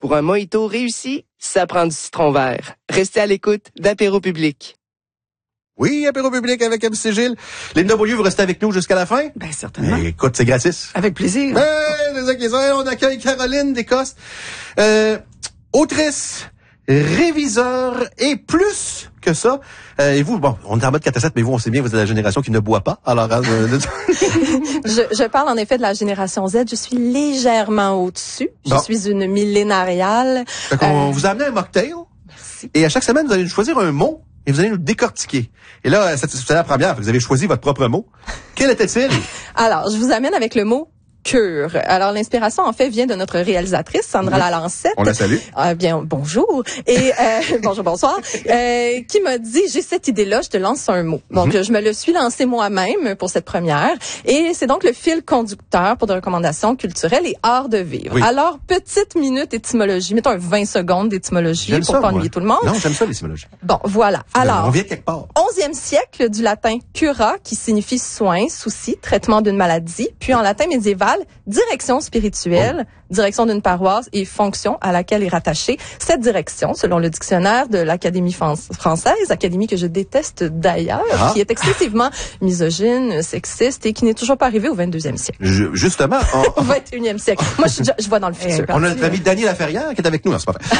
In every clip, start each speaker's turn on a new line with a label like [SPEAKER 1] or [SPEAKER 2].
[SPEAKER 1] Pour un mojito réussi, ça prend du citron vert. Restez à l'écoute d'Apéro Public.
[SPEAKER 2] Oui, Apéro Public avec MC Gilles. Linda Beaulieu, vous restez avec nous jusqu'à la fin?
[SPEAKER 3] Ben, certainement.
[SPEAKER 2] Mais écoute, c'est gratis.
[SPEAKER 3] Avec plaisir.
[SPEAKER 2] On accueille Caroline Descostes, autrice, réviseur et plus que ça. Et vous, bon, on est en mode 4-7, mais vous, on sait bien, vous êtes la génération qui ne boit pas. Alors,
[SPEAKER 4] Je parle en effet de la génération Z. Je suis légèrement au-dessus.
[SPEAKER 2] Bon.
[SPEAKER 4] Je suis une millénariale.
[SPEAKER 2] Fait qu'on vous a amené un mocktail.
[SPEAKER 4] Merci.
[SPEAKER 2] Et à chaque semaine, vous allez choisir un mot et vous allez nous décortiquer. Et là, c'est la première. Vous avez choisi votre propre mot. Quel était-il?
[SPEAKER 4] Alors, je vous amène avec le mot cure. Alors, l'inspiration, en fait, vient de notre réalisatrice, Sandra Lalancette.
[SPEAKER 2] On la salue.
[SPEAKER 4] Bien, bonjour. Et, bonjour, qui m'a dit, j'ai cette idée-là, je te lance un mot. Donc, je me le suis lancé moi-même pour cette première. Et c'est donc le fil conducteur pour des recommandations culturelles et art de vivre.
[SPEAKER 2] Oui.
[SPEAKER 4] Alors, petite minute étymologie. Mettons un 20 secondes d'étymologie
[SPEAKER 2] J'aime
[SPEAKER 4] pour
[SPEAKER 2] ça,
[SPEAKER 4] pas
[SPEAKER 2] moi.
[SPEAKER 4] ennuyer tout le monde.
[SPEAKER 2] Non, j'aime ça, l'étymologie.
[SPEAKER 4] Bon, voilà. Alors,
[SPEAKER 2] On vient quelque part.
[SPEAKER 4] 11e siècle, du latin cura, qui signifie soin, souci, traitement d'une maladie. Puis en latin médiéval, direction spirituelle, direction d'une paroisse et fonction à laquelle est rattachée cette direction, selon le dictionnaire de l'Académie française, académie que je déteste d'ailleurs, qui est excessivement misogyne, sexiste et qui n'est toujours pas arrivée au 22e siècle.
[SPEAKER 2] Justement,
[SPEAKER 4] Au 21e siècle. Moi, je vois dans le futur.
[SPEAKER 2] on a notre ami Dany Laferrière qui est avec nous. Non, c'est pas vrai.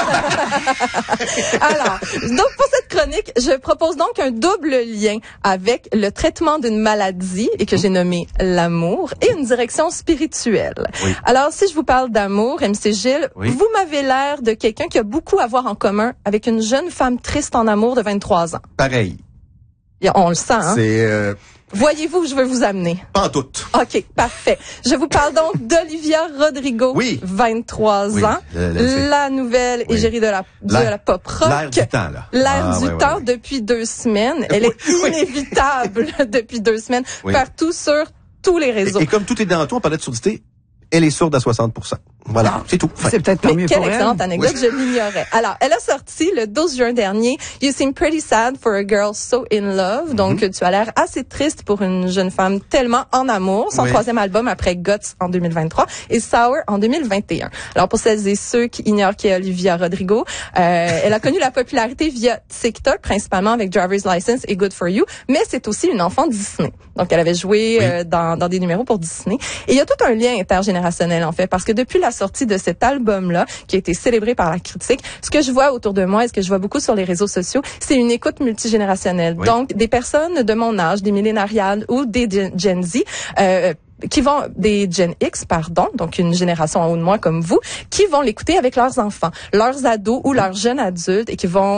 [SPEAKER 4] Alors, donc pour cette chronique, je propose donc un double lien avec le traitement d'une maladie et que j'ai nommé l'amour et une direction spirituelle.
[SPEAKER 2] Oui.
[SPEAKER 4] Alors, si je vous parle d'amour, MC Gilles,
[SPEAKER 2] Oui.
[SPEAKER 4] vous m'avez l'air de quelqu'un qui a beaucoup à voir en commun avec une jeune femme triste en amour de 23 ans.
[SPEAKER 2] Pareil.
[SPEAKER 4] Et on le sent, hein?
[SPEAKER 2] C'est
[SPEAKER 4] Voyez-vous où je veux vous amener?
[SPEAKER 2] pantoute.
[SPEAKER 4] OK, parfait. Je vous parle donc d'Olivia Rodrigo,
[SPEAKER 2] Oui.
[SPEAKER 4] 23
[SPEAKER 2] Oui,
[SPEAKER 4] ans, la nouvelle
[SPEAKER 2] Oui.
[SPEAKER 4] égérie de la pop rock.
[SPEAKER 2] L'air du temps, là.
[SPEAKER 4] L'air du temps
[SPEAKER 2] ouais.
[SPEAKER 4] depuis 2 semaines. Elle est inévitable depuis 2 semaines,
[SPEAKER 2] Oui.
[SPEAKER 4] partout sur tous les réseaux.
[SPEAKER 2] Et comme tout est dans tout, on parlait de surdité, elle est sourde à 60%. Voilà, c'est tout.
[SPEAKER 3] C'est peut-être pas
[SPEAKER 4] Mais
[SPEAKER 3] mieux
[SPEAKER 4] quelle
[SPEAKER 3] pour elle.
[SPEAKER 4] excellente anecdote, je l'ignorais. Alors, elle a sorti le 12 juin dernier You Seem Pretty Sad for a Girl So in Love. Donc, tu as l'air assez triste pour une jeune femme tellement en amour. Son 3e album après Guts en 2023 et Sour en 2021. Alors, pour celles et ceux qui ignorent qui est Olivia Rodrigo, elle a connu la popularité via TikTok, principalement avec Driver's License et Good For You, mais c'est aussi une enfant Disney. Donc, elle avait joué dans des numéros pour Disney. Et il y a tout un lien intergénérationnel, en fait, parce que depuis la sortie de cet album-là, qui a été célébré par la critique, ce que je vois autour de moi et ce que je vois beaucoup sur les réseaux sociaux, c'est une écoute multigénérationnelle.
[SPEAKER 2] Oui.
[SPEAKER 4] Donc, des personnes de mon âge, des millénariales ou des Gen Z, des Gen X, donc une génération en haut de moi comme vous, qui vont l'écouter avec leurs enfants, leurs ados ou leurs jeunes adultes et qui vont